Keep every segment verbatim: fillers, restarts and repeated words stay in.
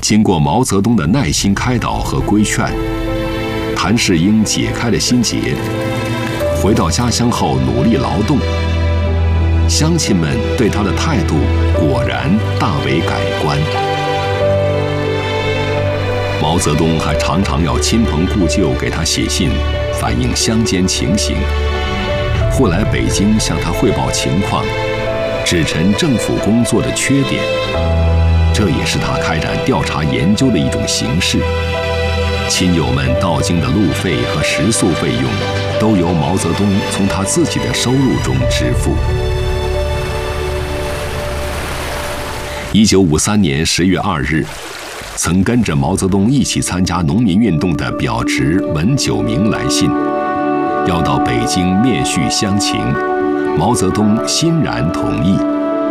经过毛泽东的耐心开导和规劝，谭世英解开了心结，回到家乡后努力劳动。乡亲们对他的态度果然大为改观。毛泽东还常常要亲朋故旧给他写信，反映乡间情形，或来北京向他汇报情况，指陈政府工作的缺点。这也是他开展调查研究的一种形式。亲友们到京的路费和食宿费用，都由毛泽东从他自己的收入中支付。一九五三年十月二日，曾跟着毛泽东一起参加农民运动的表侄文九明来信，要到北京面叙乡情，毛泽东欣然同意。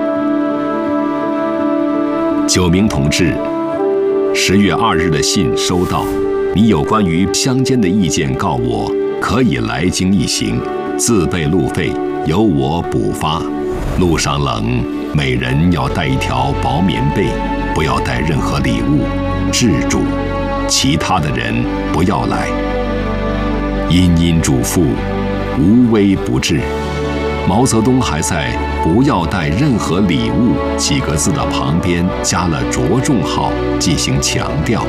九明同志，十月二日的信收到，你有关于乡间的意见告我，可以来京一行，自备路费，由我补发。路上冷，每人要带一条薄棉被，不要带任何礼物，置主，其他的人不要来。殷殷嘱咐，无微不至。毛泽东还在“不要带任何礼物”几个字的旁边加了着重号，进行强调。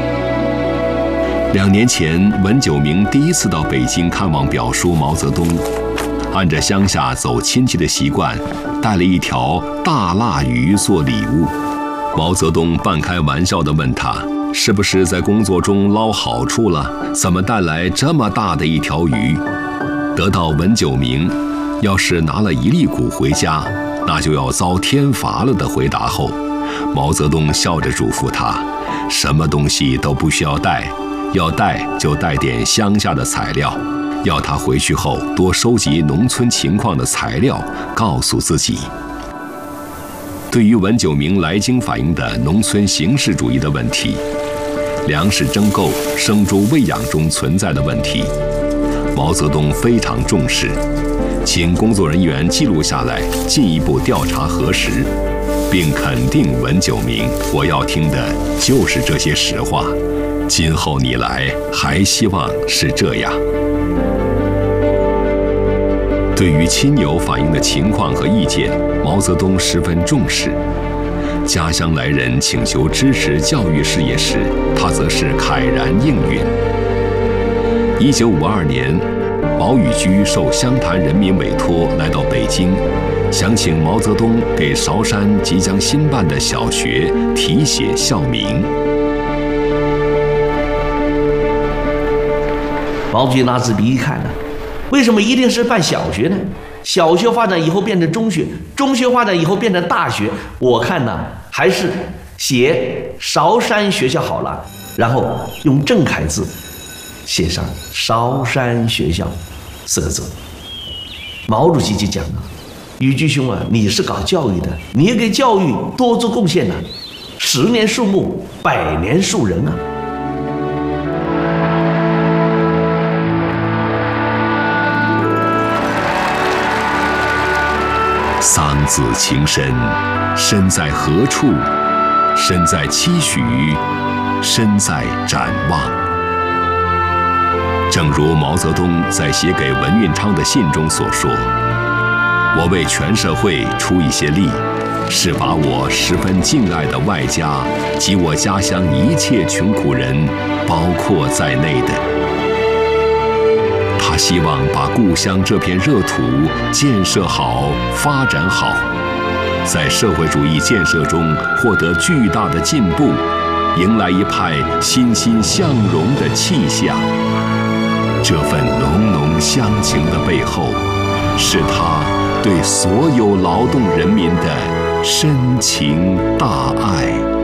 两年前，文九明第一次到北京看望表叔毛泽东，按着乡下走亲戚的习惯，带了一条大腊鱼做礼物。毛泽东半开玩笑地问他，是不是在工作中捞好处了？怎么带来这么大的一条鱼？得到文九明要是拿了一粒谷回家，那就要遭天罚了的回答后，毛泽东笑着嘱咐他，什么东西都不需要带，要带就带点乡下的材料，要他回去后多收集农村情况的材料，告诉自己。对于文九明来京反映的农村形式主义的问题，粮食征购、生猪喂养中存在的问题，毛泽东非常重视，请工作人员记录下来，进一步调查核实，并肯定文九明，我要听的就是这些实话，今后你来还希望是这样。对于亲友反映的情况和意见，毛泽东十分重视。家乡来人请求支持教育事业时，他则是慨然应允。一九五二年，毛宇居受湘潭人民委托来到北京，想请毛泽东给韶山即将新办的小学题写校名。 毛主席拿纸笔一看呢，为什么一定是办小学呢？小学发展以后变成中学，中学发展以后变成大学，我看呢还是写韶山学校好了，然后用正楷字写上韶山学校四个字。毛主席就讲了，宇居兄啊，你是搞教育的，你也给教育多做贡献啊，十年树木，百年树人啊。 桑梓情深，身在何处？身在期许，身在展望。正如毛泽东在写给文运昌的信中所说，我为全社会出一些力，是把我十分敬爱的外家及我家乡一切穷苦人包括在内的。他希望把故乡这片热土建设好、发展好，在社会主义建设中获得巨大的进步，迎来一派欣欣向荣的气象。这份浓浓乡情的背后，是他对所有劳动人民的深情大爱。